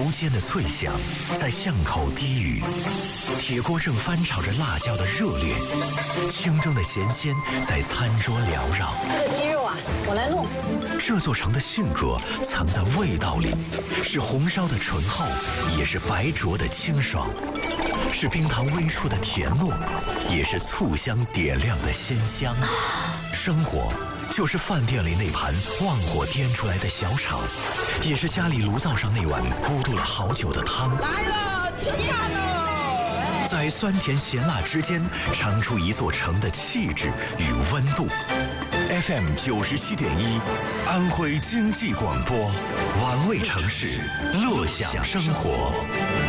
油煎的脆香在巷口低语，铁锅正翻炒着辣椒的热烈，清蒸的咸鲜在餐桌缭绕。 这个鸡肉啊，我来弄。 这座城的性格藏在味道里，是红烧的醇厚，也是白灼的清爽，是冰糖微出的甜糯，也是醋香点亮的鲜香。生活就是饭店里那盘旺火颠出来的小炒，也是家里炉灶上那碗咕嘟了好久的汤。 来了，吃饭喽！ 在酸甜咸辣之间，尝出一座城的气质与温度。FM 97.1，安徽经济广播，玩味城市，乐享生活。